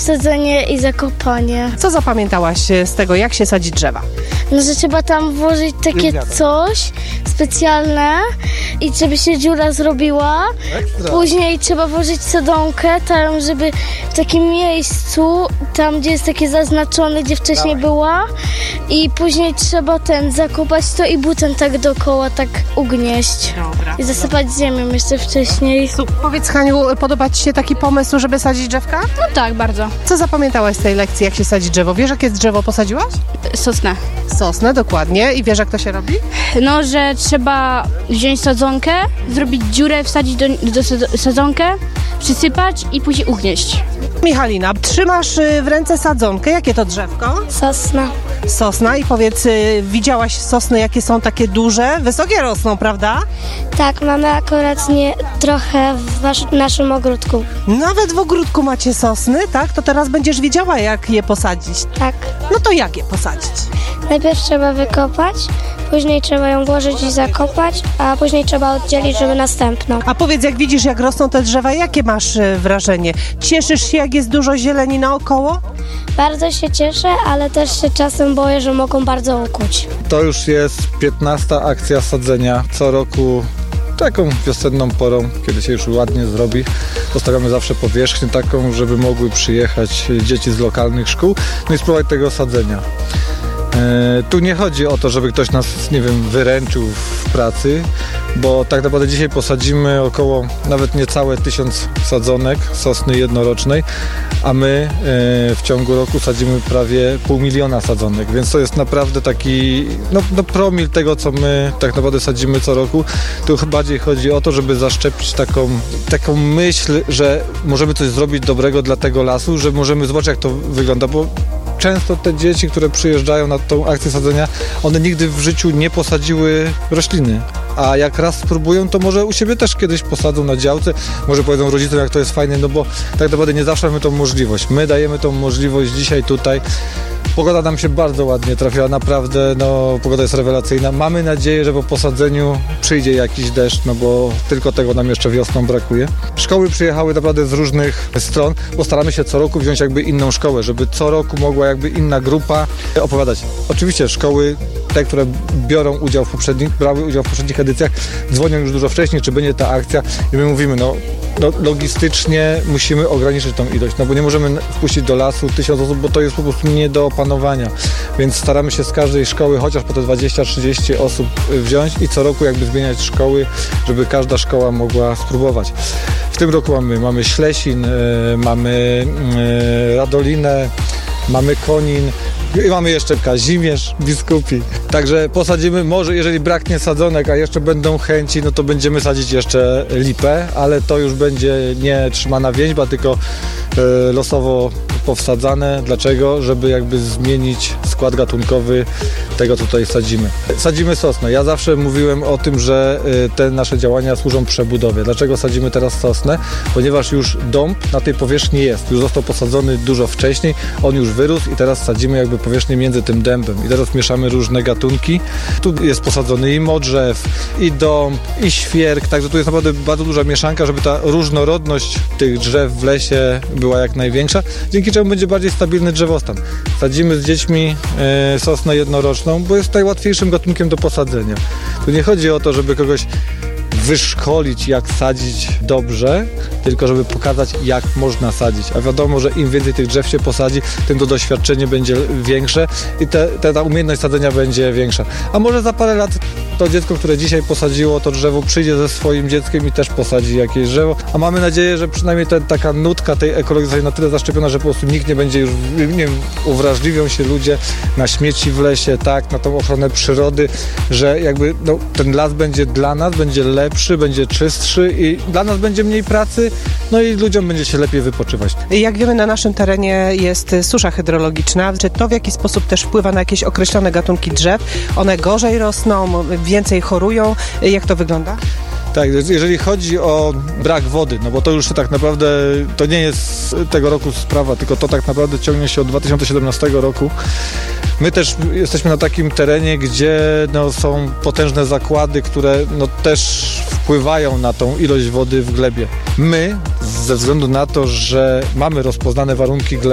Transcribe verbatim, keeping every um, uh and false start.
wsadzenie i zakopanie. Co zapamiętałaś z tego, jak się sadzi drzewa? No, że trzeba tam włożyć takie coś specjalne i żeby się dziura zrobiła. Ekstra. Później trzeba włożyć sadzonkę tam, żeby w takim miejscu, tam gdzie jest takie zaznaczone, gdzie wcześniej była, i później trzeba ten zakopać to i butem tak dookoła tak ugnieść. Dobra. I zasypać ziemią jeszcze wcześniej. Super. Powiedz, Haniu, podoba Ci się taki pomysł, żeby sadzić drzewka? No tak, bardzo. Co zapamiętałaś z tej lekcji, jak się sadzi drzewo? Wiesz, jakie drzewo posadziłaś? Sosna. Sosnę, dokładnie. I wiesz, jak to się robi? No, że trzeba wziąć sadzonkę, zrobić dziurę, wsadzić do, do sad- sadzonkę, przysypać i później ugnieść. Michalina, trzymasz y, w ręce sadzonkę. Jakie to drzewko? Sosna. Sosna. I powiedz, y, widziałaś sosny, jakie są takie duże? Wysokie rosną, prawda? Tak, mamy akurat nie trochę w wasz, naszym ogródku. Nawet w ogródku macie sosny, tak? To teraz będziesz wiedziała, jak je posadzić. Tak. No to jak je posadzić? Najpierw trzeba wykopać, później trzeba ją włożyć i zakopać, a później trzeba oddzielić, żeby następną. A powiedz, jak widzisz, jak rosną te drzewa, jakie masz y, wrażenie? Cieszysz się, jak jest dużo zieleni naokoło? Bardzo się cieszę, ale też się czasem boję, że mogą bardzo ukuć. To już jest piętnasta akcja sadzenia. Co roku taką wiosenną porą, kiedy się już ładnie zrobi, postawiamy zawsze powierzchnię taką, żeby mogły przyjechać dzieci z lokalnych szkół, no i spróbować tego sadzenia. E, tu nie chodzi o to, żeby ktoś nas, nie wiem, wyręczył w pracy, bo tak naprawdę dzisiaj posadzimy około nawet niecałe tysiąc sadzonek sosny jednorocznej, a my e, w ciągu roku sadzimy prawie pół miliona sadzonek, więc to jest naprawdę taki no, no promil tego, co my tak naprawdę sadzimy co roku. Tu bardziej chodzi o to, żeby zaszczepić taką, taką myśl, że możemy coś zrobić dobrego dla tego lasu, że możemy zobaczyć, jak to wygląda, bo często te dzieci, które przyjeżdżają na tą akcję sadzenia, one nigdy w życiu nie posadziły rośliny. A jak raz spróbują, to może u siebie też kiedyś posadzą na działce, może powiedzą rodzicom, jak to jest fajne, no bo tak naprawdę nie zawsze mamy tą możliwość. My dajemy tą możliwość dzisiaj tutaj. Pogoda nam się bardzo ładnie trafiła, naprawdę, no pogoda jest rewelacyjna. Mamy nadzieję, że po posadzeniu przyjdzie jakiś deszcz, no bo tylko tego nam jeszcze wiosną brakuje. Szkoły przyjechały naprawdę z różnych stron, bo staramy się co roku wziąć jakby inną szkołę, żeby co roku mogła jakby inna grupa opowiadać. Oczywiście szkoły, te, które biorą udział w poprzednich, brały udział w poprzednich edycjach, dzwonią już dużo wcześniej, czy będzie ta akcja i my mówimy, no, no logistycznie musimy ograniczyć tą ilość, no bo nie możemy wpuścić do lasu tysiąc osób, bo to jest po prostu nie do opanowania, więc staramy się z każdej szkoły chociaż po te dwadzieścia trzydzieści osób wziąć i co roku jakby zmieniać szkoły, żeby każda szkoła mogła spróbować. W tym roku mamy, mamy Ślesin, yy, mamy yy, Radolinę, mamy Konin, i mamy jeszcze Kazimierz Biskupi. Także posadzimy, może jeżeli braknie sadzonek, a jeszcze będą chęci, no to będziemy sadzić jeszcze lipę, ale to już będzie nie trzymana więźba, tylko e, losowo powsadzane. Dlaczego? Żeby jakby zmienić skład gatunkowy tego, co tutaj sadzimy. Sadzimy sosnę. Ja zawsze mówiłem o tym, że e, te nasze działania służą przebudowie. Dlaczego sadzimy teraz sosnę? Ponieważ już dąb na tej powierzchni jest. Już został posadzony dużo wcześniej, on już wyrósł i teraz sadzimy jakby powierzchnię między tym dębem i teraz mieszamy różne gatunki. Tu jest posadzony i modrzew, i dąb, i świerk, także tu jest naprawdę bardzo duża mieszanka, żeby ta różnorodność tych drzew w lesie była jak największa, dzięki czemu będzie bardziej stabilny drzewostan. Sadzimy z dziećmi e, sosnę jednoroczną, bo jest najłatwiejszym gatunkiem do posadzenia. Tu nie chodzi o to, żeby kogoś wyszkolić, jak sadzić dobrze, tylko żeby pokazać, jak można sadzić. A wiadomo, że im więcej tych drzew się posadzi, tym to doświadczenie będzie większe i te, te, ta umiejętność sadzenia będzie większa. A może za parę lat to dziecko, które dzisiaj posadziło to drzewo, przyjdzie ze swoim dzieckiem i też posadzi jakieś drzewo. A mamy nadzieję, że przynajmniej ta taka nutka tej ekologii zostanie na tyle zaszczepiona, że po prostu nikt nie będzie już, nie wiem, uwrażliwią się ludzie na śmieci w lesie, tak, na tą ochronę przyrody, że jakby no, ten las będzie dla nas, będzie lepszy, będzie czystszy i dla nas będzie mniej pracy, no i ludziom będzie się lepiej wypoczywać. Jak wiemy, na naszym terenie jest susza hydrologiczna. Czy to w jakiś sposób też wpływa na jakieś określone gatunki drzew? One gorzej rosną, więcej chorują? Jak to wygląda? Tak, jeżeli chodzi o brak wody, no bo to już tak naprawdę, to nie jest tego roku sprawa, tylko to tak naprawdę ciągnie się od dwa tysiące siedemnastego roku. My też jesteśmy na takim terenie, gdzie no, są potężne zakłady, które no, też wpływają na tą ilość wody w glebie. My, ze względu na to, że mamy rozpoznane warunki gleby,